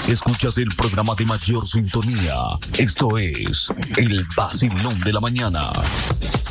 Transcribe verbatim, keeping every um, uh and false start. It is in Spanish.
Escuchas el programa de mayor sintonía. Esto es El Vacilón de la Mañana.